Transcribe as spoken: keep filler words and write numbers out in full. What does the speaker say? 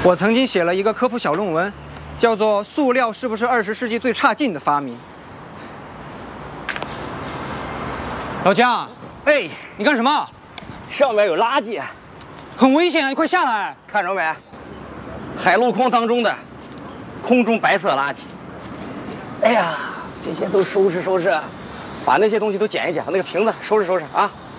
我曾经写了一个科普小论文，叫做《塑料是不是二十世纪最差劲的发明》。老姜， 哎， 你干什么？ 上面有垃圾， 很危险啊！你快下来！ 看着没？海陆空当中的空中白色垃圾。哎呀，这些都收拾收拾，把那些东西都捡一捡，那个瓶子收拾收拾啊。